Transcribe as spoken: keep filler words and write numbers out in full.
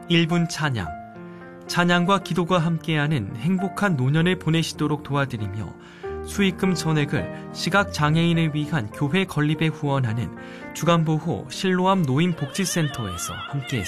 일 분 찬양, 찬양과 기도가 함께하는 행복한 노년을 보내시도록 도와드리며 수익금 전액을 시각장애인을 위한 교회 건립에 후원하는 주간보호 실로암 노인복지센터에서 함께했습니다.